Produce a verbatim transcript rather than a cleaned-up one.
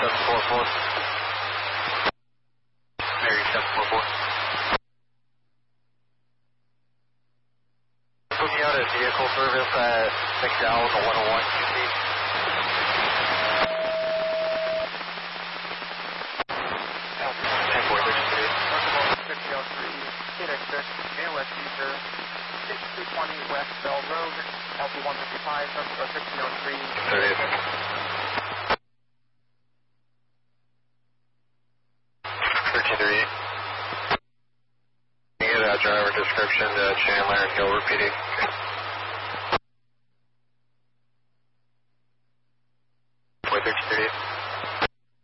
seven four four. Mary seven four four. Putting out a vehicle service at McDowell on one oh one Q C. ten four thirty-three. fifty oh three, K X six, Midwest user, sixty-two twenty West Bell Road, L P one fifty-five, number fifteen oh three. thirty. thirteen three. Can you get a driver description to Chandler and Gilbert P D?